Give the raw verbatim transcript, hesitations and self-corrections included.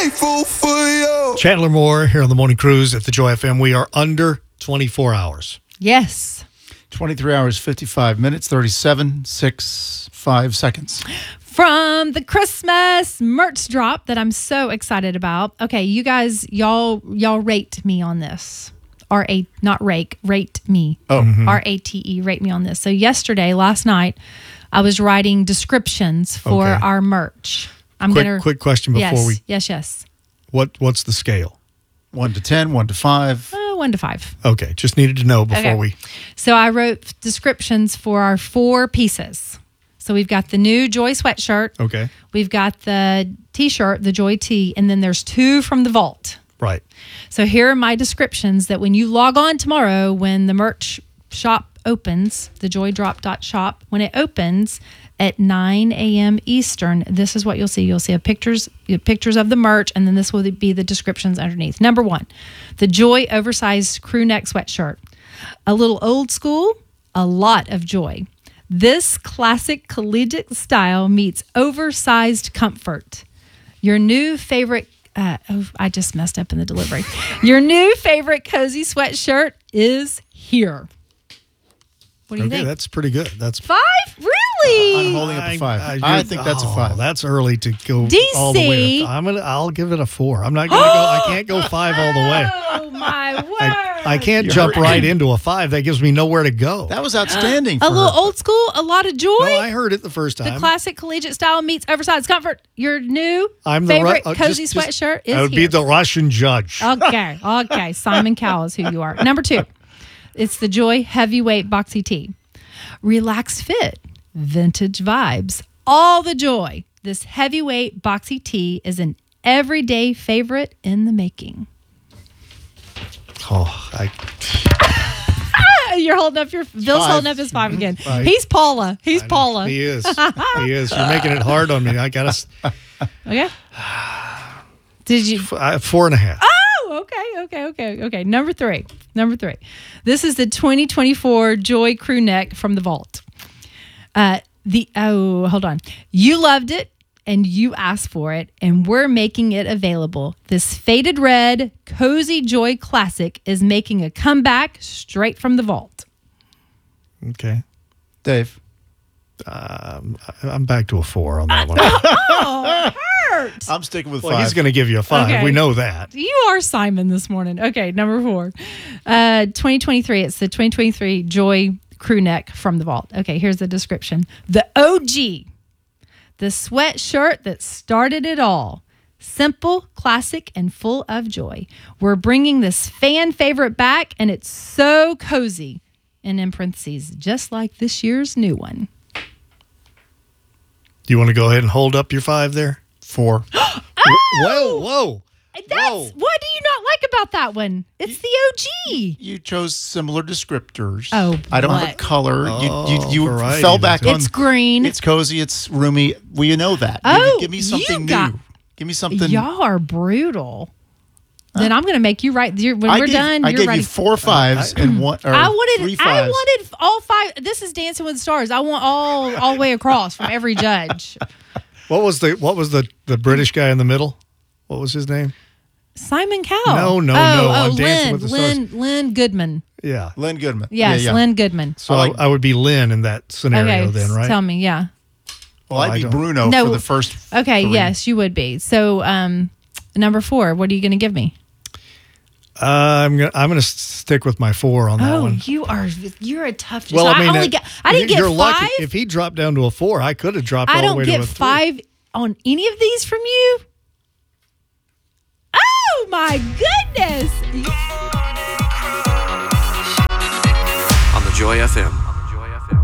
grateful for you. Chandler Moore here on the Morning Cruise at the Joy F M. We are under twenty-four hours. Yes. twenty-three hours, fifty-five minutes, thirty-seven, six, five seconds. From the Christmas merch drop that I'm so excited about. Okay, you guys, y'all, y'all rate me on this. R A, not rake, rate me. Oh. Mm-hmm. R A T E, rate me on this. So yesterday, last night, I was writing descriptions for Okay. our merch. I'm Quick, gonna quick question before yes, we. yes, yes. What What's the scale? One to ten, one to five. Uh, one to five. Okay, just needed to know before Okay. we. So I wrote descriptions for our four pieces. So we've got the new Joy sweatshirt. Okay, We've got the T-shirt, the Joy Tee, and then there's two from the vault. right. So here are my descriptions that when you log on tomorrow, when the merch shop opens, the joy drop dot shop, when it opens at nine a.m. Eastern, this is what you'll see. You'll see a pictures pictures of the merch, and then this will be the descriptions underneath. Number one, the Joy oversized crew neck sweatshirt. A little old school, a lot of joy. This classic collegiate style meets oversized comfort. Your new favorite, uh, oh, I just messed up in the delivery. Your new favorite cozy sweatshirt is here. What do you Okay, think? that's pretty good. That's. Five? Really? I'm holding up a five. I, you're- think that's a oh, five. That's early to go D all the way. C. To, I'm gonna. I'll give it a four. I'm not gonna go. I can't go five all the way. Oh, my word. I, I can't You're jump right. right into a five. That gives me nowhere to go. That was outstanding. a for little her. old school, a lot of joy. No, I heard it the first time. The classic collegiate style meets oversized comfort. Your new I'm the favorite Ru- uh, cozy just- just- sweatshirt is I would here. be the Russian judge. Okay, okay. Simon Cowell is who you are. Number two, it's the Joy Heavyweight Boxy Tee. Relaxed fit, vintage vibes, all the joy. This heavyweight boxy tee is an everyday favorite in the making. Oh, I, Ah, you're holding up your, Bill's Five. holding up his five again. Right. He's Paula. He's I know. Paula. He is. He is. You're making it hard on me. I got to Okay. Did you? uh, four and a half. Oh, okay, okay, okay, okay. Number three. Number three. This is the twenty twenty-four Joy Crew Neck from the Vault. Uh, the oh, hold on. You loved it and you asked for it, and we're making it available. This faded red cozy Joy classic is making a comeback straight from the Vault. Okay. Dave. Um, I- I'm back to a four on that one. Oh, hurt. I'm sticking with Well, five. he's going to give you a five. Okay. We know that. You are Simon this morning. Okay, number four. Uh, twenty twenty-three. It's the twenty twenty-three Joy Crew Neck from the Vault. Okay, here's the description. The O G. The sweatshirt that started it all. Simple, classic, and full of joy. We're bringing this fan favorite back, and it's so cozy. And in parentheses, just like this year's new one. Do you want to go ahead and hold up your five there? Four. Whoa, whoa. That's Whoa. what do you not like about that one? It's the O G. You chose similar descriptors. Oh, I don't have what? a color. Oh, you you, you variety. fell back on. It's green. It's cozy. It's roomy. Well, you know that. Oh, give, give me something you new. got- Give me something. Y'all are brutal. Then I'm going to make you write. You're, when I we're gave, done, I you're gave writing. you four fives and one. Or I wanted. three I fives. wanted all five. This is Dancing with the Stars. I want all all the way across from every judge. What was the what was the, the British guy in the middle? What was his name? Simon Cowell. No, no, oh, no, Oh, on Dancing Lynn, with the Lynn, Lynn Goodman. Yeah. Lynn Goodman. Yes, yeah, yeah. Lynn Goodman. So I I, like- I would be Lynn in that scenario Okay, then, right? tell me. Yeah. Well, Oh, I I'd be don't- Bruno No. for the first. Okay. three. Yes, you would be. So, um, number four. What are you going to give me? Uh, I'm gonna I'm gonna stick with my four on that Oh, one. you are. You're a tough. Well, so I mean, only uh, get. I didn't get you're five. lucky. If he dropped down to a four, I could have dropped I all the don't way to a get three. five on any of these from you. Oh my goodness! On the Joy F M.